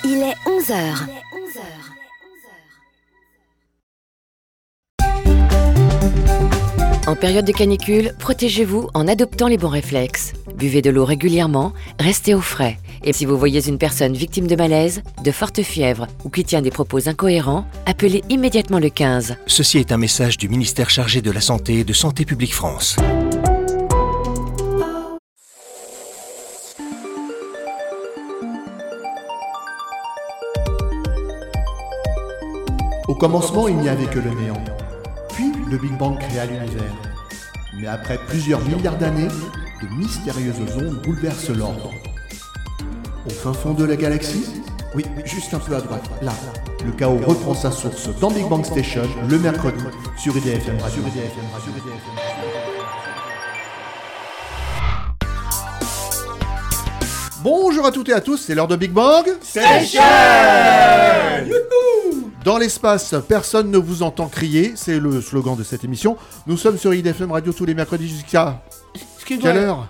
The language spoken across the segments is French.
Il est 11h. En période de canicule, protégez-vous en adoptant les bons réflexes. Buvez de l'eau régulièrement, restez au frais. Et si vous voyez une personne victime de malaise, de forte fièvre ou qui tient des propos incohérents, appelez immédiatement le 15. Ceci est un message du ministère chargé de la Santé et de Santé publique France. Au commencement, il n'y avait que le néant. Puis, le Big Bang créa l'univers. Mais après plusieurs milliards d'années, de mystérieuses ondes bouleversent l'ordre. Au fin fond de la galaxie, oui, juste un peu à droite, là, le chaos reprend sa source dans Big Bang Station, le mercredi, sur IDFM Radio. Bonjour à toutes et à tous, c'est l'heure de Big Bang Station. Dans l'espace, personne ne vous entend crier, c'est le slogan de cette émission. Nous sommes sur IDFM Radio tous les mercredis jusqu'à... Quelle heure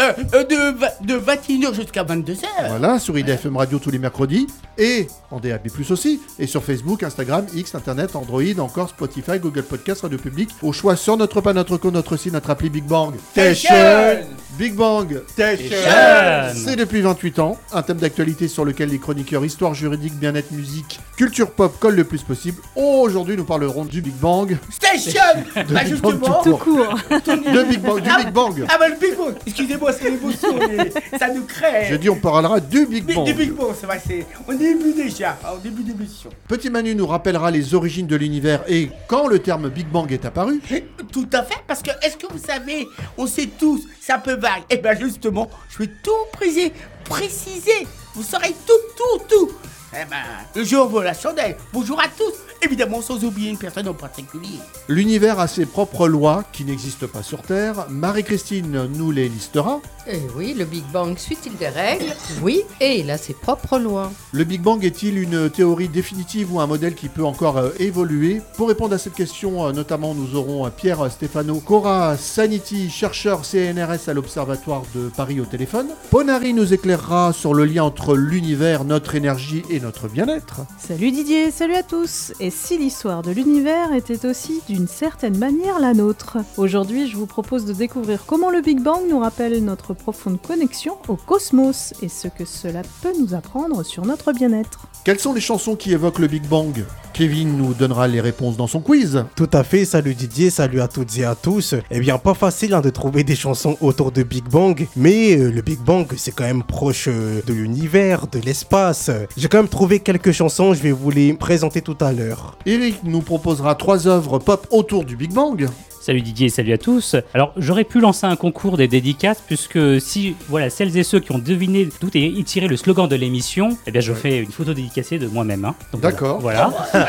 de 21h jusqu'à 22h. Voilà, sur IDFM Radio tous les mercredis. Et en DAB+, aussi. Et sur Facebook, Instagram, X, Internet, Android, encore Spotify, Google Podcast, Radio Public. Au choix sur notre pas, notre co, notre site, notre appli Big Bang Station. Big Bang Station. C'est depuis 28 ans. Un thème d'actualité sur lequel les chroniqueurs histoire, juridique, bien-être, musique, culture pop collent le plus possible. Aujourd'hui, nous parlerons du Big Bang Station. Bah justement. Tout court. Du Big Bang. Ah bah le Big Bang. Excusez-moi, c'est l'émotion, mais ça nous crée. J'ai dit on parlera du Big Bang. Du Big Bang, c'est vrai, c'est au début déjà, au début d'émission. Petit Manu nous rappellera les origines de l'univers et quand le terme Big Bang est apparu. Tout à fait, parce que est-ce que vous savez, on sait tous, c'est un peu vague. Et bien justement, je vais tout préciser. Vous saurez tout. Eh ben, le jour vaut la chandelle. Bonjour à tous. Évidemment, sans oublier une personne en particulier. L'univers a ses propres lois qui n'existent pas sur Terre. Marie-Christine nous les listera. Eh oui, le Big Bang suit-il des règles ? Oui, et il a ses propres lois. Le Big Bang est-il une théorie définitive ou un modèle qui peut encore évoluer ? Pour répondre à cette question, notamment, nous aurons Pierre Stéphano, Cora Saniti, chercheur CNRS à l'Observatoire de Paris au téléphone. Ponari nous éclairera sur le lien entre l'univers, notre énergie et notre bien-être. Salut Didier, salut à tous. Et si l'histoire de l'univers était aussi d'une certaine manière la nôtre ? Aujourd'hui, je vous propose de découvrir comment le Big Bang nous rappelle notre profonde connexion au cosmos et ce que cela peut nous apprendre sur notre bien-être. Quelles sont les chansons qui évoquent le Big Bang ? Kevin nous donnera les réponses dans son quiz. Tout à fait, salut Didier, salut à toutes et à tous. Eh bien, pas facile de trouver des chansons autour de Big Bang, mais le Big Bang, c'est quand même proche de l'univers, de l'espace. J'ai quand même trouvé quelques chansons, je vais vous les présenter tout à l'heure. Eric nous proposera 3 œuvres pop autour du Big Bang. Salut Didier, salut à tous. Alors j'aurais pu lancer un concours des dédicaces puisque si celles et ceux qui ont deviné d'où est tiré le slogan de l'émission, eh bien je fais une photo dédicacée de moi-même. Donc, d'accord. Voilà.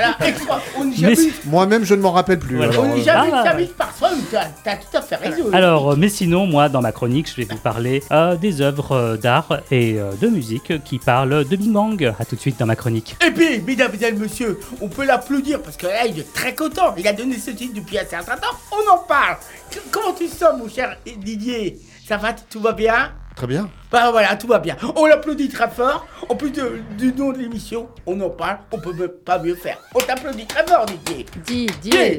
Moi-même je ne m'en rappelle plus. Voilà. On n'est jamais par soi, t'as tout à fait raison. Alors, mais sinon, moi dans ma chronique, je vais vous parler des œuvres d'art et de musique qui parlent de Big Bang. À tout de suite dans ma chronique. Et puis, mesdames et monsieur, on peut l'applaudir parce que là il est très content. Il a donné ce titre depuis un certain temps. On en parle. Comment tu sens, mon cher Didier ? Ça va, tout va bien ? Très bien. Bah voilà, tout va bien. On l'applaudit très fort. En plus du nom de l'émission, on en parle. On peut pas mieux faire. On t'applaudit très fort, Didier.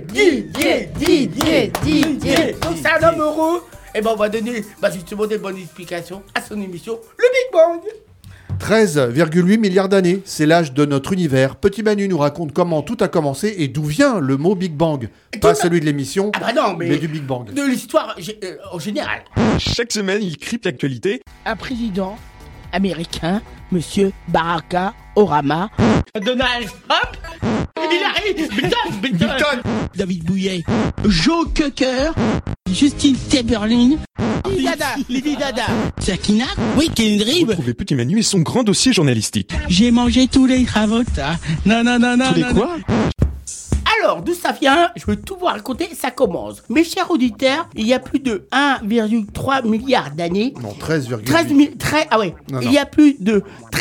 Didier. Donc c'est un homme heureux. Et ben on va donner justement des bonnes explications à son émission, le Big Bang. 13,8 milliards d'années, c'est l'âge de notre univers. Petit Manu nous raconte comment tout a commencé et d'où vient le mot Big Bang. Pas celui de l'émission, mais du Big Bang. De l'histoire en général. Chaque semaine, il crypte l'actualité. Un président américain, Monsieur Barack Obama, Donald Trump, Hillary Clinton, David Bouillet, Joe Cocker, Justin Timberlake, Lady Dada, Sakina, oui, Kendrick. Retrouvez Petit Manu et son grand dossier journalistique. J'ai mangé tous les cravotas. Non. Tous les quoi ? Alors, d'où ça vient? Je veux tout vous raconter, ça commence. Mes chers auditeurs, il y a plus de 1,3 milliard d'années. Non, 13,8. Il y a plus de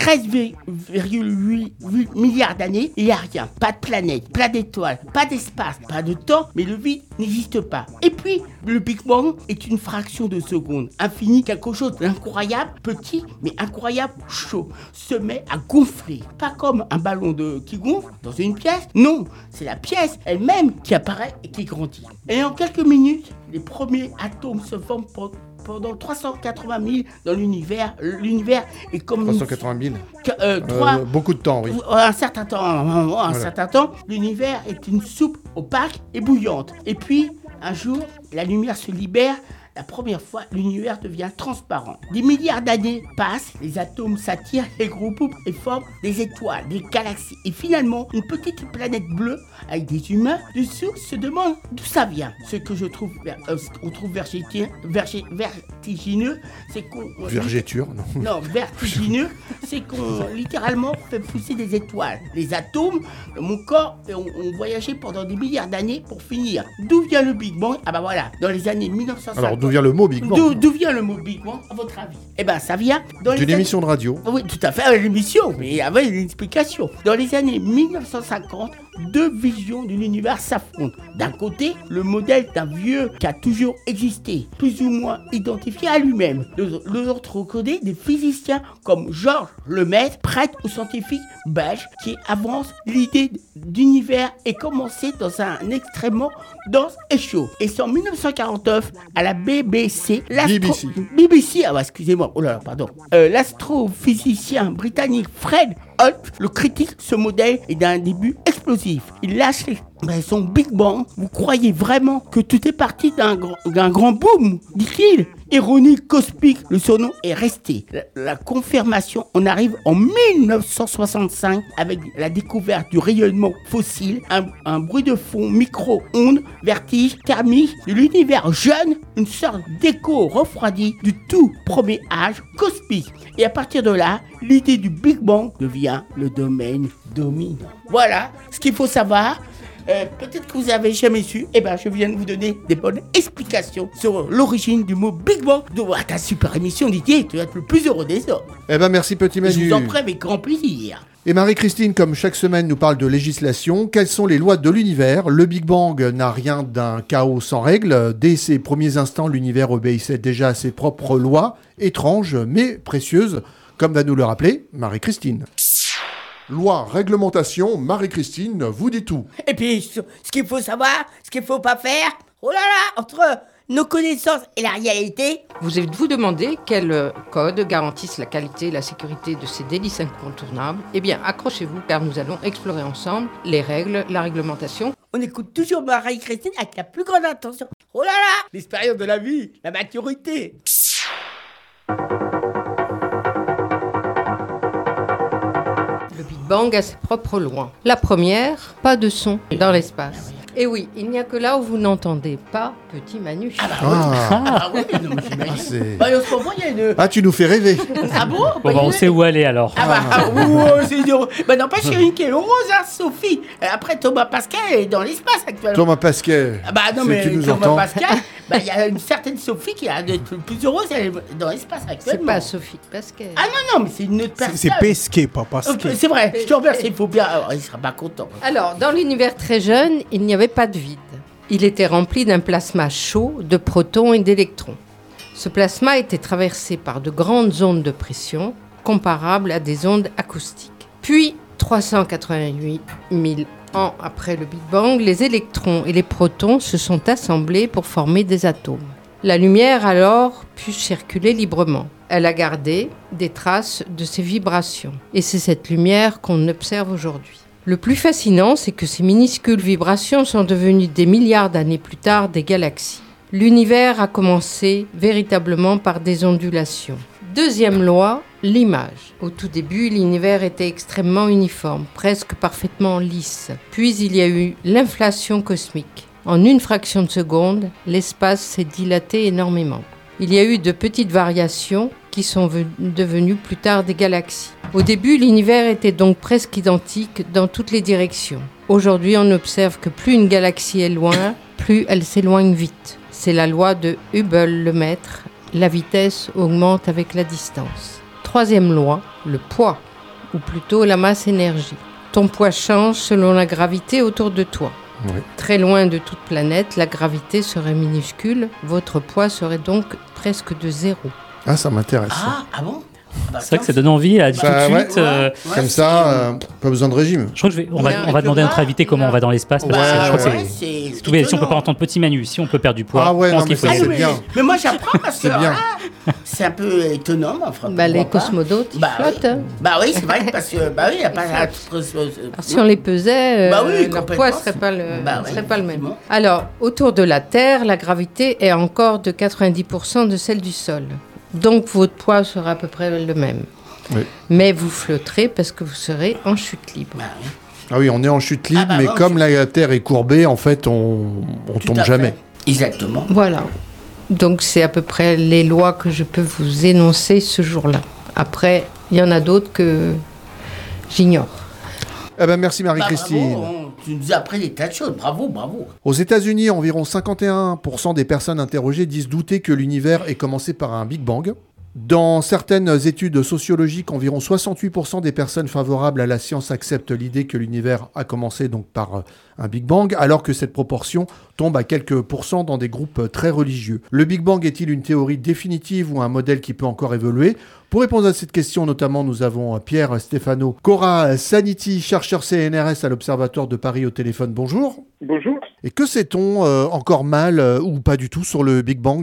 13,8 milliards d'années, il n'y a rien. Pas de planète, pas d'étoiles, pas d'espace, pas de temps, mais le vide n'existe pas. Et puis, le Big Bang est une fraction de seconde. Infini, quelque chose d'incroyable, petit, mais incroyable, chaud, se met à gonfler. Pas comme un ballon qui gonfle dans une pièce. Non, c'est la pièce elle-même qui apparaît et qui grandit. Et en quelques minutes, les premiers atomes se forment pendant 380 000 dans l'univers. L'univers est comme 380 000. Beaucoup de temps, oui. Un certain temps, l'univers est une soupe opaque et bouillante. Et puis, un jour, la lumière se libère. La première fois, l'univers devient transparent. Des milliards d'années passent, les atomes s'attirent, les regroupent et forment des étoiles, des galaxies. Et finalement, une petite planète bleue avec des humains dessous se demande d'où ça vient. Ce que je trouve, on trouve vertigineux, c'est qu'on... Vergéture, non. Non, vertigineux, c'est qu'on littéralement fait pousser des étoiles. Les atomes de mon corps ont voyagé pendant des milliards d'années pour finir. D'où vient le Big Bang? Ah bah voilà, dans les années 1950. Alors, d'où vient le mot Big Bang? D'où vient le mot Big Bang, à votre avis? Eh ben, ça vient d'une émission de radio. Oui, tout à fait, l'émission, mais avec une explication. Dans les années 1950, deux visions de l'univers s'affrontent. D'un côté, le modèle d'un vieux qui a toujours existé, plus ou moins identifié à lui-même. De l'autre côté, des physiciens comme Georges Lemaître, prêtre ou scientifique belge, qui avance l'idée d'univers et commencé dans un extrêmement dense et chaud. Et c'est en 1949, à la BBC, l'astrophysicien britannique Fred Holt le critique ce modèle est d'un début explosif. Il lâche son Big Bang. Vous croyez vraiment que tout est parti d'un grand boom, dit-il? Ironique, cosmique, le surnom est resté. La confirmation, on arrive en 1965 avec la découverte du rayonnement fossile, un bruit de fond, micro-ondes, vertige, thermique, de l'univers jeune, une sorte d'écho refroidi du tout premier âge cosmique. Et à partir de là, l'idée du Big Bang devient le domaine dominant. Voilà ce qu'il faut savoir. Peut-être que vous n'avez jamais su, je viens de vous donner des bonnes explications sur l'origine du mot Big Bang. Ta super émission, Didier, tu vas être le plus heureux des hommes. Merci petit Manu. Je vous en prie avec grand plaisir. Et Marie-Christine, comme chaque semaine, nous parle de législation. Quelles sont les lois de l'univers? Le Big Bang n'a rien d'un chaos sans règles. Dès ses premiers instants, l'univers obéissait déjà à ses propres lois, étranges mais précieuses, comme va nous le rappeler Marie-Christine. Loi, réglementation, Marie-Christine vous dit tout. Et puis, ce qu'il faut savoir, ce qu'il faut pas faire, oh là là, entre nos connaissances et la réalité. Vous êtes-vous demandé quels codes garantissent la qualité et la sécurité de ces délices incontournables? Eh bien, accrochez-vous car nous allons explorer ensemble les règles, la réglementation. On écoute toujours Marie-Christine avec la plus grande attention. Oh là là, l'expérience de la vie, la maturité. Le Big Bang a ses propres lois. La première, pas de son dans l'espace. Et oui, il n'y a que là où vous n'entendez pas petit Manu. Tu nous fais rêver. Ah bon? On sait où aller alors. C'est dur. N'empêche, il y a une qui est heureuse, Sophie. Après, Thomas Pascal est dans l'espace actuellement. Thomas Pascal. Thomas Pascal, il y a une certaine Sophie qui a d'être plus heureuse, elle est dans l'espace actuellement. C'est pas Sophie Pascal. Ah non, mais c'est une autre personne. C'est Pesquet, pas Pascal. C'est vrai, je te remercie, il faut bien. Alors, il sera pas content. Alors, dans l'univers très jeune, il n'y avait pas de vide. Il était rempli d'un plasma chaud, de protons et d'électrons. Ce plasma était traversé par de grandes ondes de pression, comparables à des ondes acoustiques. Puis, 388 000 ans après le Big Bang, les électrons et les protons se sont assemblés pour former des atomes. La lumière, alors, put circuler librement. Elle a gardé des traces de ces vibrations. Et c'est cette lumière qu'on observe aujourd'hui. Le plus fascinant, c'est que ces minuscules vibrations sont devenues des milliards d'années plus tard des galaxies. L'univers a commencé véritablement par des ondulations. Deuxième loi, l'image. Au tout début, l'univers était extrêmement uniforme, presque parfaitement lisse. Puis il y a eu l'inflation cosmique. En une fraction de seconde, l'espace s'est dilaté énormément. Il y a eu de petites variations qui sont devenues plus tard des galaxies. Au début, l'univers était donc presque identique dans toutes les directions. Aujourd'hui, on observe que plus une galaxie est loin, plus elle s'éloigne vite. C'est la loi de Hubble-Lemaître. La vitesse augmente avec la distance. Troisième loi, le poids, ou plutôt la masse-énergie. Ton poids change selon la gravité autour de toi. Oui. Très loin de toute planète, la gravité serait minuscule. Votre poids serait donc presque de zéro. Ah, ça m'intéresse. Ah bon? C'est vrai que ça donne envie à tout de suite. Comme ça, pas besoin de régime. Je crois que on va demander à notre invité comment on va dans l'espace. Parce que je crois que c'est tout bête. Si on peut pas entendre petit Manu, si on peut perdre du poids, Ah ouais, je pense non, qu'il mais faut c'est y aller. bien. Mais moi j'apprends parce que C'est bien. c'est un peu étonnant, mais enfin. Les pourquoi pas. cosmonautes, ils flottent. Oui. Hein. Bah oui, c'est vrai, parce que il n'y a pas. Alors, si on les pesait, Bah oui, leur complètement, poids serait pas le, oui, serait pas le même. effectivement. Alors, autour de la Terre, la gravité est encore de 90% de celle du sol. Donc, votre poids sera à peu près le même. Oui. Mais vous flotterez parce que vous serez en chute libre. Ah oui, on est en chute libre, Ah bah mais non, comme la Terre est courbée, en fait, on tombe jamais. Exactement. Voilà. Donc, c'est à peu près les lois que je peux vous énoncer ce jour-là. Après, il y en a d'autres que j'ignore. Eh ben, merci Marie-Christine. Bravo, tu nous as appris des tas de choses. Bravo, bravo. Aux États-Unis, environ 51% des personnes interrogées disent douter que l'univers ait commencé par un Big Bang. Dans certaines études sociologiques, environ 68% des personnes favorables à la science acceptent l'idée que l'univers a commencé donc par un Big Bang, alors que cette proportion tombe à quelques pourcents dans des groupes très religieux. Le Big Bang est-il une théorie définitive ou un modèle qui peut encore évoluer ? Pour répondre à cette question, notamment, nous avons Pierre Stéphano, Cora Saniti, chercheur CNRS à l'Observatoire de Paris au téléphone. Bonjour. Bonjour. Et que sait-on encore mal ou pas du tout sur le Big Bang ?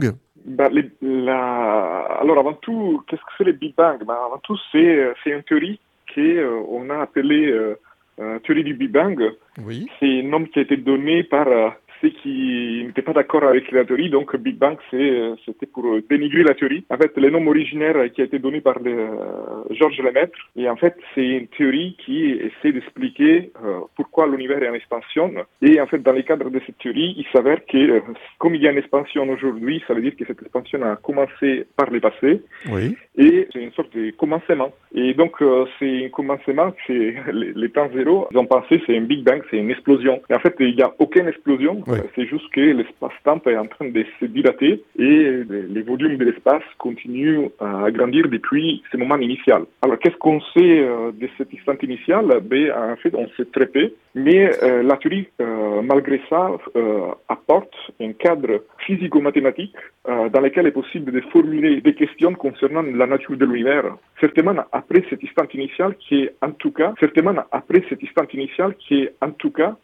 Alors avant tout, qu'est-ce que c'est le Big Bang? Avant tout, c'est une théorie qu'on a appelée théorie du Big Bang. Oui. C'est un nom qui a été donné par ceux qui n'étaient pas d'accord avec la théorie. Donc Big Bang, c'était pour dénigrer la théorie. En fait, le nom originaire qui a été donné par Georges Lemaître. Et en fait, c'est une théorie qui essaie d'expliquer pourquoi l'univers est en expansion. Et en fait, dans le cadre de cette théorie, il s'avère que comme il y a une expansion aujourd'hui, ça veut dire que cette expansion a commencé par le passé. Oui. Et c'est une sorte de commencement. Et donc, c'est un commencement, c'est les temps zéro. Ils ont pensé c'est un Big Bang, c'est une explosion. Et en fait, il n'y a aucune explosion. Oui. C'est juste que l'espace-temps est en train de se dilater et les volumes de l'espace continuent à grandir depuis ce moment initial. Alors, qu'est-ce qu'on sait de cet instant initial? En fait, on sait très peu. Mais la théorie, malgré ça, apporte un cadre physico-mathématique dans lequel il est possible de formuler des questions concernant la nature de l'univers. Certainement après cet instant initial qui est en tout cas